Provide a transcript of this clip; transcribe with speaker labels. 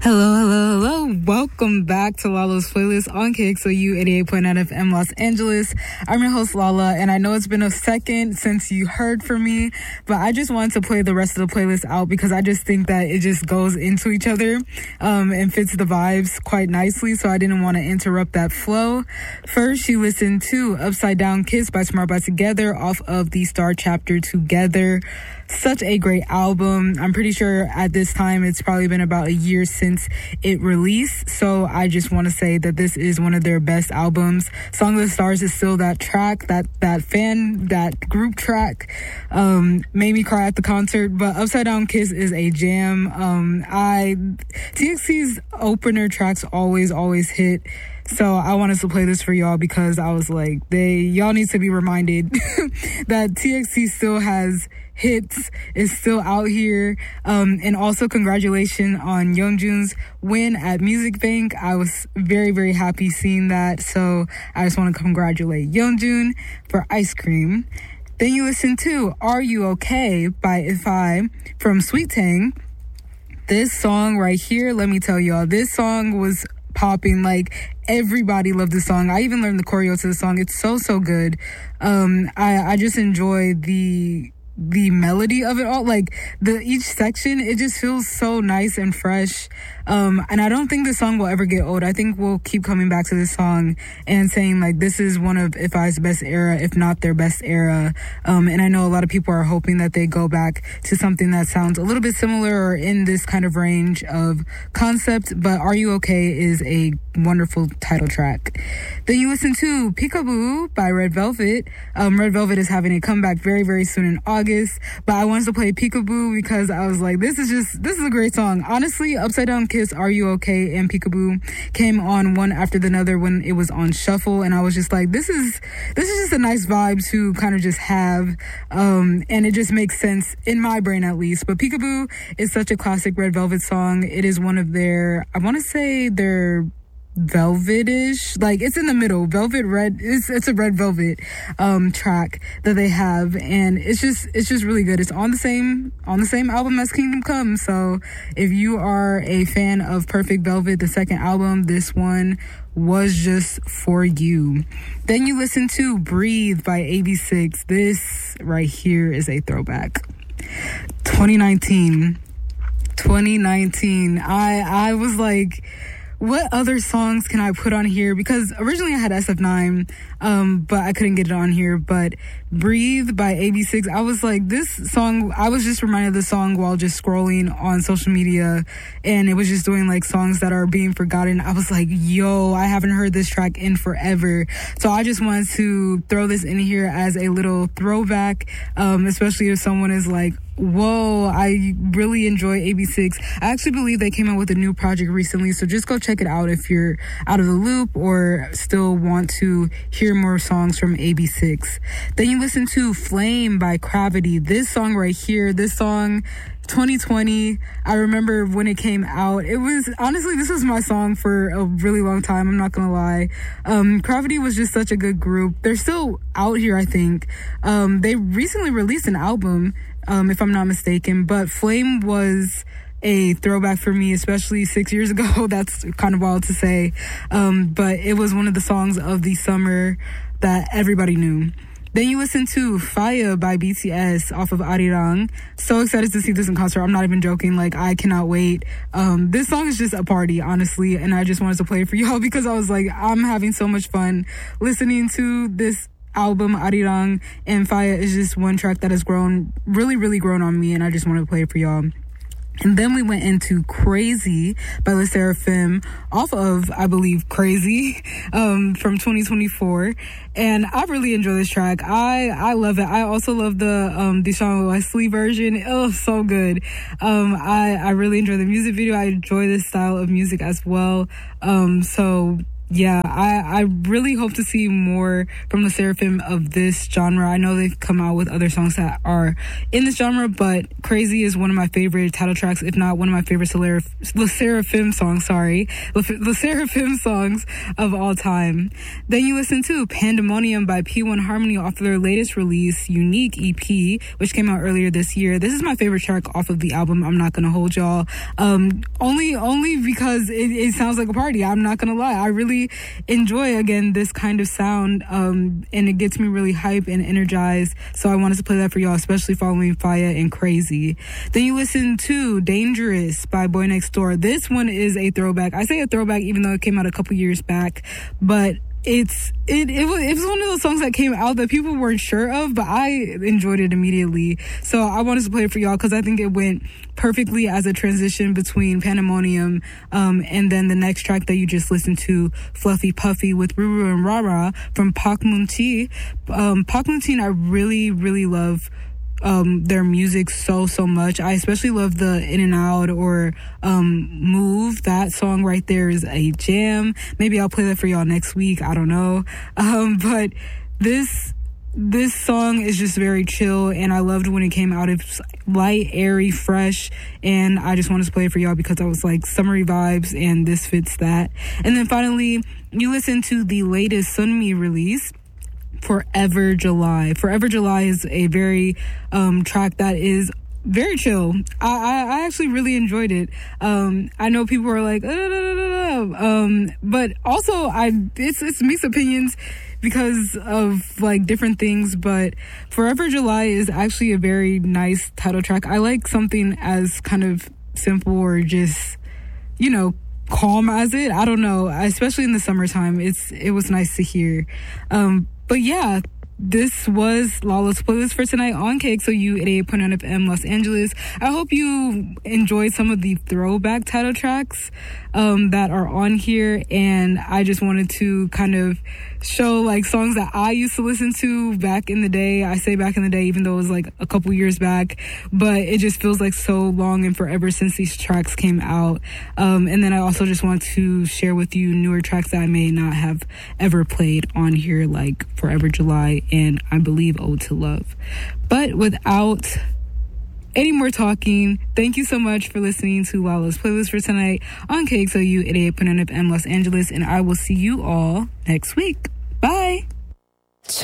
Speaker 1: Hello, hello, hello. Welcome back to Lala's Playlist on KXOU 88.9 FM Los Angeles. I'm your host, Lala, and I know it's been a second since you heard from me, but I just wanted to play the rest of the playlist out because I just think that it just goes into each other and fits the vibes quite nicely, so I didn't want to interrupt that flow. First, you listened to Upside Down Kiss by Smart by Together off of the Star Chapter Together. Such a great album. I'm pretty sure at this time it's probably been about a year since it released, so I just want to say that this is one of their best albums. Song of the Stars is still that track, that group track. Made me cry at the concert, but Upside Down Kiss is a jam. TXT's opener tracks always hit. So I wanted to play this for y'all because I was like, y'all need to be reminded that TXT still has hits, is still out here. And also congratulations on Yeonjun's win at Music Bank. I was very, very happy seeing that. So I just want to congratulate Yeonjun for Ice Cream. Then you listen to Are You Okay by IFI from Sweet Tang. This song right here, let me tell y'all, this song was popping. Like, everybody loved the song. I even learned the choreo to the song. It's so good. I just enjoy the melody of it all. Like, each section, it just feels so nice and fresh. And I don't think this song will ever get old. I think we'll keep coming back to this song and saying, like, this is one of IFI's best era, if not their best era. And I know a lot of people are hoping that they go back to something that sounds a little bit similar or in this kind of range of concept, but Are You Okay is a wonderful title track. Then you listen to Peekaboo by Red Velvet. Red Velvet is having a comeback very, very soon in August, but I wanted to play Peekaboo because I was like, this is a great song. Honestly, Upside Down Kiss, Are You Okay, and Peekaboo came on one after the other when it was on shuffle, and I was just like, this is just a nice vibe to kind of just have, and it just makes sense in my brain at least. But Peekaboo is such a classic Red Velvet song. It is one of their, I want to say their velvetish, like, it's in the middle, velvet red, it's a red velvet track that they have, and it's just really good. It's on the same album as Kingdom Come, so if you are a fan of Perfect Velvet, the second album, this one was just for you. Then you listen to Breathe by AB6. This right here is a throwback. 2019, I was like, what other songs can I put on here? Because originally I had SF9, but I couldn't get it on here. But Breathe by AB6, I was like, this song, I was just reminded of the song while just scrolling on social media, and it was just doing like songs that are being forgotten. I was like, yo, I haven't heard this track in forever. So I just wanted to throw this in here as a little throwback, especially if someone is like, whoa, I really enjoy AB6. I actually believe they came out with a new project recently, so just go check it out if you're out of the loop or still want to hear more songs from AB6. Then you listen to Flame by Gravity. This song right here, 2020, I remember when it came out. It was, honestly, this was my song for a really long time, I'm not gonna lie. Gravity was just such a good group. They're still out here, I think. They recently released an album, if I'm not mistaken, but Flame was a throwback for me, especially 6 years ago. That's kind of wild to say. But it was one of the songs of the summer that everybody knew. Then you listen to Fire by BTS off of Arirang. So excited to see this in concert. I'm not even joking. Like, I cannot wait. This song is just a party, honestly. And I just wanted to play it for y'all because I was like, I'm having so much fun listening to this album, Arirang, and Fire is just one track that has really grown on me, and I just wanted to play it for y'all. And then we went into Crazy by Le Sserafim off of, I believe, Crazy, from 2024. And I really enjoy this track. I love it. I also love the Deshaun Wesley version. Oh, so good. I really enjoy the music video. I enjoy this style of music as well. So Yeah, I really hope to see more from LE SSERAFIM of this genre. I know they've come out with other songs that are in this genre, but Crazy is one of my favorite title tracks, if not one of my favorite LE SSERAFIM songs, LE SSERAFIM songs of all time. Then you listen to Pandemonium by P1 Harmony off of their latest release, Unique EP, which came out earlier this year. This is my favorite track off of the album, I'm not gonna hold y'all. Only because it sounds like a party. I'm not gonna lie. I really enjoy, again, this kind of sound, and it gets me really hype and energized. So I wanted to play that for y'all, especially following Faya and Crazy. Then you listen to Dangerous by Boy Next Door. This one is a throwback. I say a throwback even though it came out a couple years back, but it was one of those songs that came out that people weren't sure of, but I enjoyed it immediately. So I wanted to play it for y'all because I think it went perfectly as a transition between Pandemonium and then the next track that you just listened to, Fluffy Puffy with Ruru and Rara from Pak Moon Tea. Pak Moon Tea, I really, really love their music so much. I especially love the In and Out or Move. That song right there is a jam. Maybe I'll play that for y'all next week, I don't know. But this song is just very chill, and I loved when it came out. It's light, airy, fresh, and I just wanted to play it for y'all because I was like summery vibes, and this fits that. And then finally, you listen to the latest Sunmi release, Forever July. Forever July is a very track that is very chill. I actually really enjoyed it. I know people are like, but also it's mixed opinions because of like different things, but Forever July is actually a very nice title track. I like something as kind of simple or just, calm as it. I don't know, especially in the summertime. It was nice to hear. But yeah, this was Lala's playlist for tonight on KXOU 88.9 FM Los Angeles. I hope you enjoyed some of the throwback title tracks that are on here, and I just wanted to kind of show like songs that I used to listen to back in the day. I say back in the day even though it was like a couple years back, but it just feels like so long and forever since these tracks came out. And then I also just want to share with you newer tracks that I may not have ever played on here, like Forever July and I believe Ode to Love. But without any more talking, thank you so much for listening to Lala's playlist for tonight on KXOU 88.9 FM Los Angeles, and I will see you all next week.